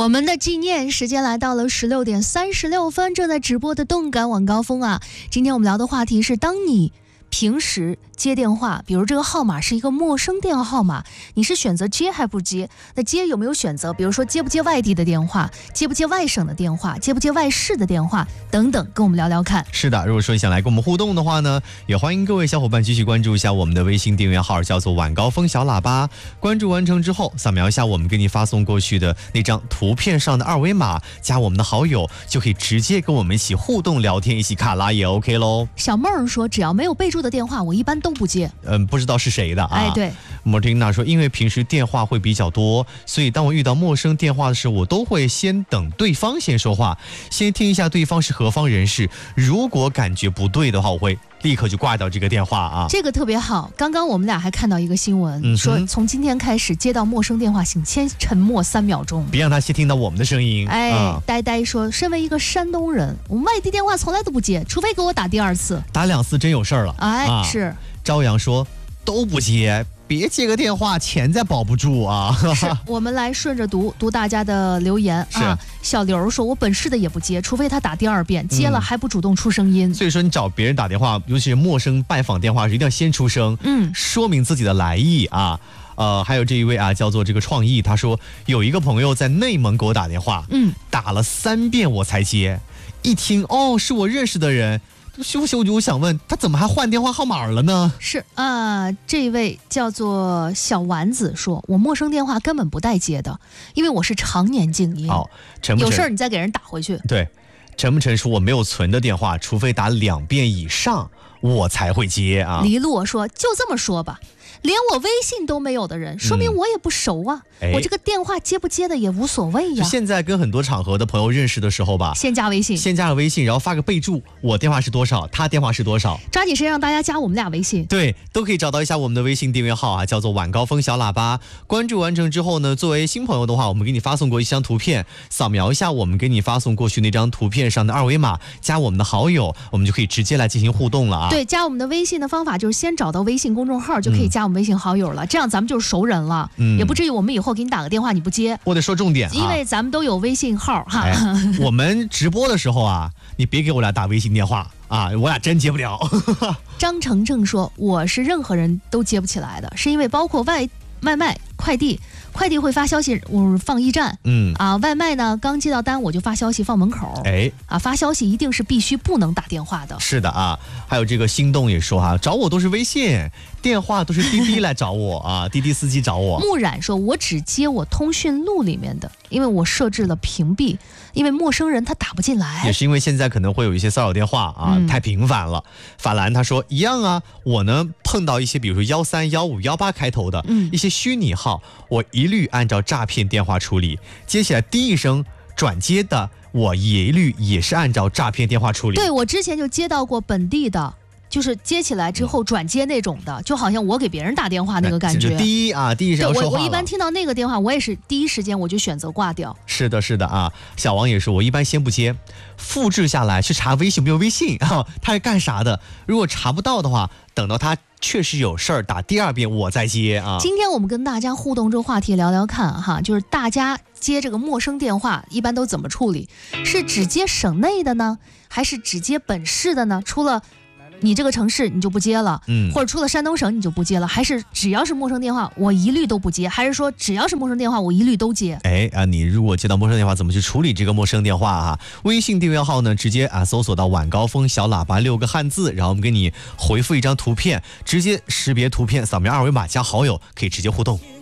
我们的纪念时间来到了16点36分，正在直播的动感晚高峰啊。今天我们聊的话题是，当你平时接电话，比如这个号码是一个陌生电话号码，你是选择接还不接？那接有没有选择？比如说接不接外地的电话，接不接外省的电话，接不接外市的电话等等，跟我们聊聊看。 是的，如果说你想来跟我们互动的话呢，也欢迎各位小伙伴继续关注一下我们的微信订阅号，叫做晚高峰小喇叭。关注完成之后，扫描一下我们给你发送过去的那张图片上的二维码，加我们的好友，就可以直接跟我们一起互动聊天，一起卡拉也 OK 咯。 小妹儿说，只要没有备注的电话，我一般都不接。 不知道是谁的啊？ 哎，对。 莫蒂娜说，因为平时电话会比较多，所以当我遇到陌生电话的时候，我都会先等对方先说话，先听一下对方是何方人士。如果感觉不对的话，我会立刻就挂掉这个电话啊。 这个特别好。刚刚我们俩还看到一个新闻，说从今天开始接到陌生电话，请先沉默3秒钟， 别让他先听到我们的声音。 呆呆说，身为一个山东人，我们外地电话从来都不接，除非给我打第2次， 打2次真有事儿了。 是。 朝阳说都不接，别接个电话，钱再保不住啊。 是，我们来顺着读大家的留言啊。小刘说，我本市的也不接，除非他打第2遍，接了还不主动出声音。 所以说你找别人打电话，尤其是陌生拜访电话时，一定要先出声，说明自己的来意啊。还有这一位啊，叫做这个创意，他说有一个朋友在内蒙给我打电话，打了3遍我才接，一听是我认识的人。我想问他怎么还换电话号码了呢？ 是这位叫做小丸子说，我陌生电话根本不带接的，因为我是常年静音。有事儿你再给人打回去。 对，陈不陈说我没有存的电话，除非打2遍以上我才会接啊。 黎洛说，就这么说吧，连我微信都没有的人，说明我也不熟啊。我这个电话接不接的也无所谓呀。 就现在跟很多场合的朋友认识的时候吧， 先加微信， 然后发个备注，我电话是多少，他电话是多少， 抓紧时间让大家加我们俩微信。 对，都可以找到一下我们的微信订阅号啊，叫做晚高峰小喇叭。关注完成之后呢，作为新朋友的话，我们给你发送过一张图片，扫描一下我们给你发送过去那张图片上的二维码，加我们的好友，我们就可以直接来进行互动了啊。 对，加我们的微信的方法就是先找到微信公众号，就可以加我们微信好友了，这样咱们就是熟人了，也不至于我们以后给你打个电话你不接。 我得说重点因为咱们都有微信号哈。 我们直播的时候啊，你别给我俩打微信电话啊，我俩真接不了。 张成正说，我是任何人都接不起来的，是因为包括外卖、快递会发消息，我放驿站，外卖呢刚接到单我就发消息放门口，发消息一定是必须不能打电话的。 是的啊，还有这个心动也说找我都是微信，电话都是滴滴来找我啊，滴滴司机找我。 木染说，我只接我通讯录里面的，因为我设置了屏蔽，因为陌生人他打不进来。 也是因为现在可能会有一些骚扰电话啊，太频繁了。法兰他说一样啊，我呢碰到一些比如说13、15、18开头的一些虚拟号，我一律按照诈骗电话处理，接起来第一声转接的，我一律也是按照诈骗电话处理。 对，我之前就接到过本地的，就是接起来之后转接那种的，就好像我给别人打电话那个感觉。 第一声说话。 我一般听到那个电话，我也是第一时间我就选择挂掉。 是的啊，小王也说，我一般先不接，复制下来去查微信有没有微信啊，他是干啥的？如果查不到的话，等到他确实有事儿打第2遍我再接啊。 今天我们跟大家互动这个话题聊聊看哈，就是大家接这个陌生电话一般都怎么处理？是只接省内的呢，还是只接本市的呢？除了你这个城市你就不接了，或者出了山东省你就不接了，还是只要是陌生电话我一律都不接，还是说只要是陌生电话我一律都接？ 你如果接到陌生电话怎么去处理这个陌生电话啊？微信订阅号呢，直接搜索到晚高峰小喇叭6个汉字，然后我们给你回复一张图片，直接识别图片，扫描二维码加好友，可以直接互动。